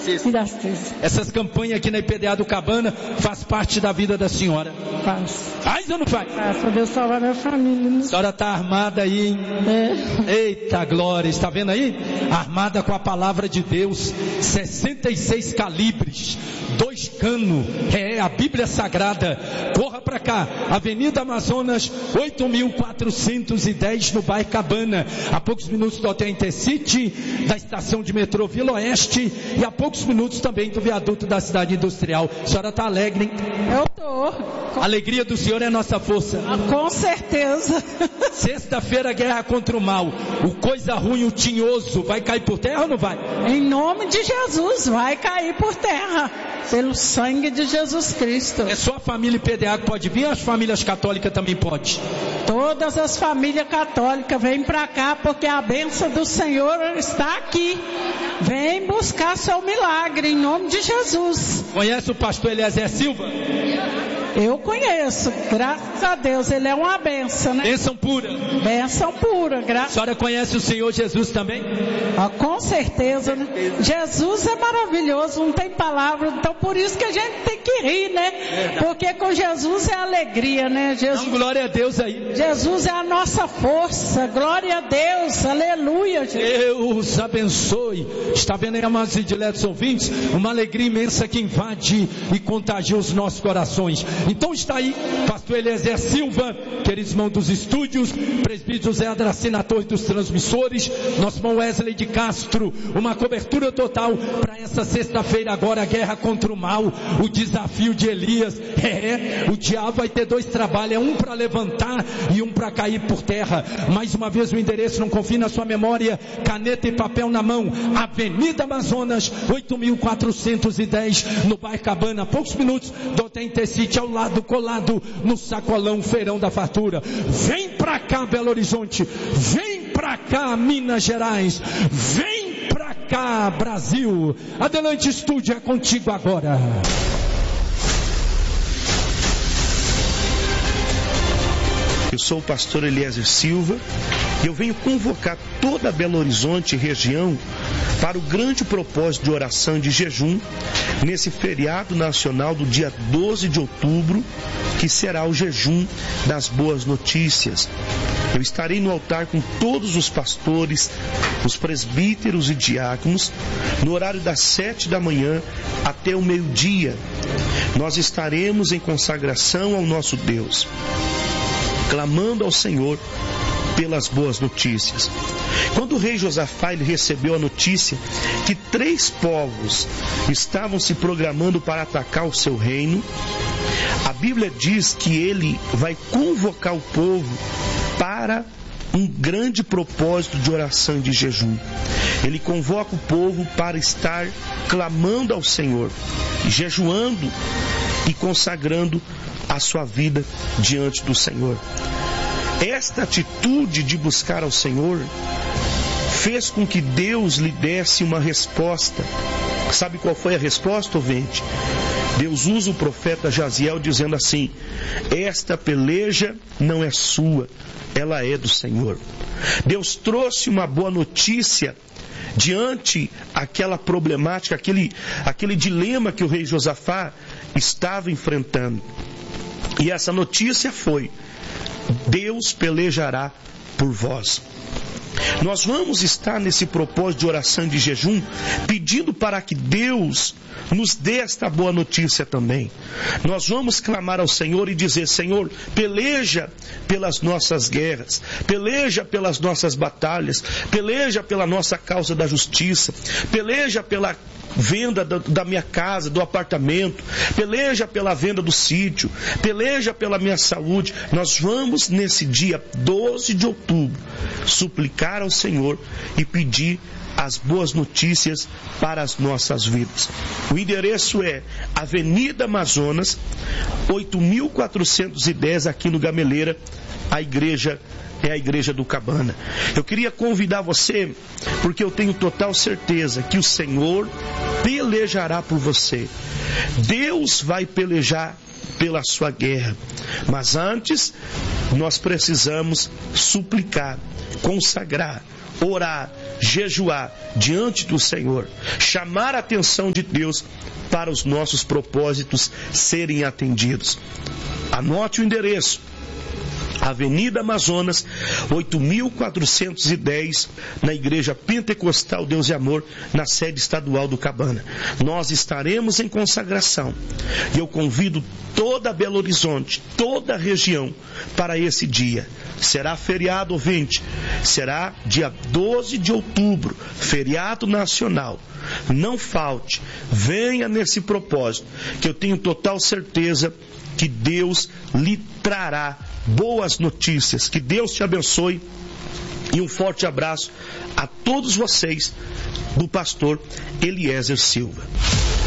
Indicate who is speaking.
Speaker 1: Piracema.
Speaker 2: Essas campanhas aqui na IPDA do Cabana faz parte da vida da senhora? Faz ou não faz?
Speaker 1: Para Deus salvar minha família, né?
Speaker 2: A senhora está armada aí, hein? Eita glória, está vendo aí? Armada com a palavra de Deus, 66 calibres, 2 canos, a Bíblia Sagrada. Corra para cá, Avenida Amazonas 8410, no bairro Cabana, a poucos minutos do Hotel Intercity, da estação de metrô Vila Oeste, e a poucos minutos também do viaduto da cidade industrial. A senhora está alegre, hein?
Speaker 1: Eu tô.
Speaker 2: A alegria do Senhor é a nossa força.
Speaker 1: Com certeza.
Speaker 2: Sexta-feira, guerra contra o mal. O coisa ruim, o tinhoso, vai cair por terra ou não vai?
Speaker 1: Em nome de Jesus, vai cair por terra. Pelo sangue de Jesus Cristo.
Speaker 2: É só a família IPDA que pode vir, as famílias católicas também podem?
Speaker 1: Todas as famílias católicas vêm para cá, porque a bênção do Senhor está aqui. Vem buscar seu milagre, em nome de Jesus.
Speaker 2: Conhece o pastor Eliezer Silva?
Speaker 1: Eu conheço, graças a Deus, ele é uma bênção, né?
Speaker 2: Bênção pura.
Speaker 1: Bênção pura,
Speaker 2: A senhora conhece o Senhor Jesus também?
Speaker 1: Com certeza, né? Jesus é maravilhoso, não tem palavra, então por isso que a gente tem que rir, né? Porque com Jesus é alegria, né?
Speaker 2: Não, glória a Deus aí.
Speaker 1: Jesus é a nossa força, glória a Deus, aleluia, Jesus.
Speaker 2: Deus abençoe. Está vendo aí, amados e diletos ouvintes, uma alegria imensa que invade e contagia os nossos corações. Então está aí, pastor Eliezer Silva, queridos irmãos dos estúdios, presbítero José Adracena, torre dos transmissores, nosso irmão Wesley de Castro, uma cobertura total para essa sexta-feira agora, a guerra contra o mal, o desafio de Elias. O diabo vai ter 2 trabalhos, um para levantar e um para cair por terra. Mais uma vez o endereço, não confie na sua memória, caneta e papel na mão, Avenida Amazonas 8410, no bairro Cabana, poucos minutos do Hotel Intercity, ao lado, colado no sacolão Feirão da Fartura. Vem pra cá, Belo Horizonte, vem pra cá, Minas Gerais, vem pra cá, Brasil. Adelante, estúdio, é contigo agora.
Speaker 3: Eu sou o pastor Eliezer Silva e eu venho convocar toda Belo Horizonte e região para o grande propósito de oração e de jejum nesse feriado nacional do dia 12 de outubro, que será o jejum das boas notícias. Eu estarei no altar com todos os pastores, os presbíteros e diáconos, no horário das 7 da manhã até o meio-dia. Nós estaremos em consagração ao nosso Deus, clamando ao Senhor pelas boas notícias. Quando o rei Josafá ele recebeu a notícia que 3 povos estavam se programando para atacar o seu reino, a Bíblia diz que ele vai convocar o povo para um grande propósito de oração e de jejum. Ele convoca o povo para estar clamando ao Senhor, jejuando e consagrando a sua vida diante do Senhor. Esta atitude de buscar ao Senhor fez com que Deus lhe desse uma resposta. Sabe qual foi a resposta, ouvinte? Deus usa o profeta Jaziel dizendo assim: esta peleja não é sua, ela é do Senhor. Deus trouxe uma boa notícia diante aquela problemática, aquele dilema que o rei Josafá estava enfrentando. E essa notícia foi: Deus pelejará por vós. Nós vamos estar nesse propósito de oração e de jejum, pedindo para que Deus nos dê esta boa notícia também. Nós vamos clamar ao Senhor e dizer: Senhor, peleja pelas nossas guerras, peleja pelas nossas batalhas, peleja pela nossa causa da justiça, peleja pela venda da minha casa, do apartamento, peleja pela venda do sítio, peleja pela minha saúde. Nós vamos nesse dia 12 de outubro suplicar ao Senhor e pedir as boas notícias para as nossas vidas. O endereço é Avenida Amazonas 8410, aqui no Gameleira. A igreja é a igreja do Cabana. Eu queria convidar você, porque eu tenho total certeza que o Senhor pelejará por você. Deus vai pelejar pela sua guerra. Mas antes, nós precisamos suplicar, consagrar, orar, jejuar diante do Senhor, chamar a atenção de Deus para os nossos propósitos serem atendidos. Anote o endereço: Avenida Amazonas, 8.410, na Igreja Pentecostal Deus e Amor, na sede estadual do Cabana. Nós estaremos em consagração e eu convido toda Belo Horizonte, toda a região para esse dia. Será feriado, ouvinte, será dia 12 de outubro, feriado nacional. Não falte, venha nesse propósito, que eu tenho total certeza que Deus lhe trará boas notícias. Que Deus te abençoe e um forte abraço a todos vocês do pastor Eliezer Silva.